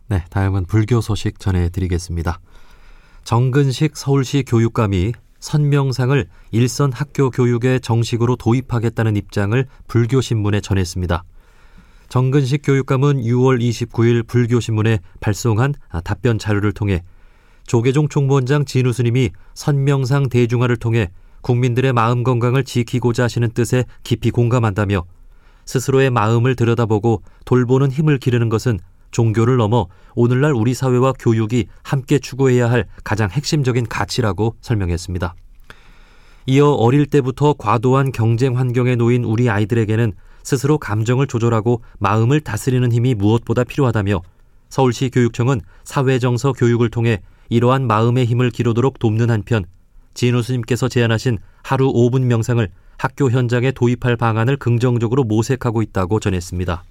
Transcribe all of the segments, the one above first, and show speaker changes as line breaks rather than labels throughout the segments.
네, 다음은 불교 소식 전해드리겠습니다. 정근식 서울시 교육감이 선명상을 일선 학교 교육에 정식으로 도입하겠다는 입장을 불교신문에 전했습니다. 정근식 교육감은 6월 29일 불교신문에 발송한 답변 자료를 통해 조계종 총무원장 진우 스님이 선명상 대중화를 통해 국민들의 마음 건강을 지키고자 하시는 뜻에 깊이 공감한다며 스스로의 마음을 들여다보고 돌보는 힘을 기르는 것은 종교를 넘어 오늘날 우리 사회와 교육이 함께 추구해야 할 가장 핵심적인 가치라고 설명했습니다. 이어 어릴 때부터 과도한 경쟁 환경에 놓인 우리 아이들에게는 스스로 감정을 조절하고 마음을 다스리는 힘이 무엇보다 필요하다며 서울시 교육청은 사회정서 교육을 통해 이러한 마음의 힘을 기르도록 돕는 한편 진우 스님께서 제안하신 하루 5분 명상을 학교 현장에 도입할 방안을 긍정적으로 모색하고 있다고 전했습니다.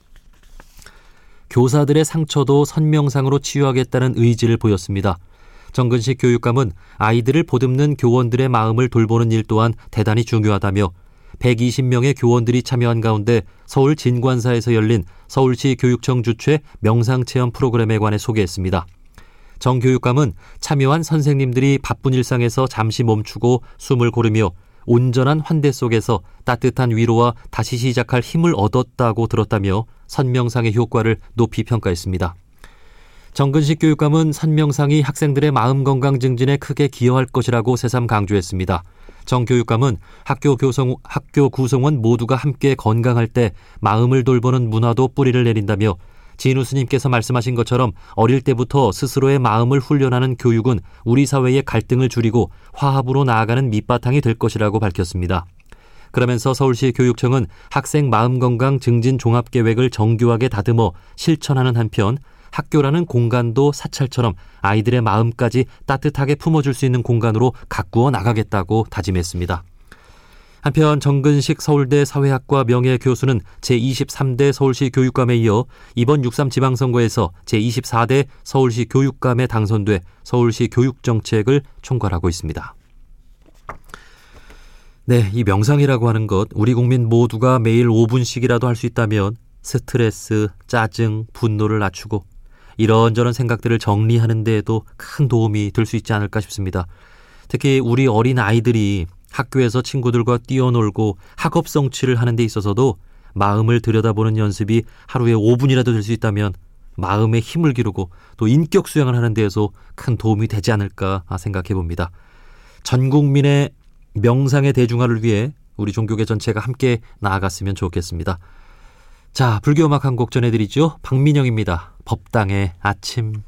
교사들의 상처도 선명상으로 치유하겠다는 의지를 보였습니다. 정근식 교육감은 아이들을 보듬는 교원들의 마음을 돌보는 일 또한 대단히 중요하다며 120명의 교원들이 참여한 가운데 서울 진관사에서 열린 서울시 교육청 주최 명상체험 프로그램에 관해 소개했습니다. 정 교육감은 참여한 선생님들이 바쁜 일상에서 잠시 멈추고 숨을 고르며 온전한 환대 속에서 따뜻한 위로와 다시 시작할 힘을 얻었다고 들었다며 선명상의 효과를 높이 평가했습니다. 정근식 교육감은 선명상이 학생들의 마음 건강 증진에 크게 기여할 것이라고 새삼 강조했습니다. 정 교육감은 학교 구성원 모두가 함께 건강할 때 마음을 돌보는 문화도 뿌리를 내린다며 진우 스님께서 말씀하신 것처럼 어릴 때부터 스스로의 마음을 훈련하는 교육은 우리 사회의 갈등을 줄이고 화합으로 나아가는 밑바탕이 될 것이라고 밝혔습니다. 그러면서 서울시 교육청은 학생 마음건강 증진 종합계획을 정교하게 다듬어 실천하는 한편 학교라는 공간도 사찰처럼 아이들의 마음까지 따뜻하게 품어줄 수 있는 공간으로 가꾸어 나가겠다고 다짐했습니다. 한편 정근식 서울대 사회학과 명예교수는 제23대 서울시 교육감에 이어 이번 6.3 지방선거에서 제24대 서울시 교육감에 당선돼 서울시 교육정책을 총괄하고 있습니다. 네, 이 명상이라고 하는 것, 우리 국민 모두가 매일 5분씩이라도 할 수 있다면 스트레스, 짜증, 분노를 낮추고 이런저런 생각들을 정리하는 데에도 큰 도움이 될 수 있지 않을까 싶습니다. 특히 우리 어린 아이들이 학교에서 친구들과 뛰어놀고 학업 성취를 하는 데 있어서도 마음을 들여다보는 연습이 하루에 5분이라도 될 수 있다면 마음의 힘을 기르고 또 인격 수양을 하는 데에서 큰 도움이 되지 않을까 생각해 봅니다. 전 국민의 명상의 대중화를 위해 우리 종교계 전체가 함께 나아갔으면 좋겠습니다. 자, 불교음악 한 곡 전해드리죠. 박민영입니다. 법당의 아침.